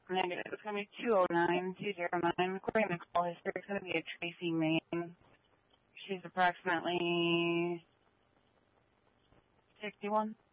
Negative. It's going to be 209-209. According to call history, it's going to be a Tracy Main. She's approximately 61.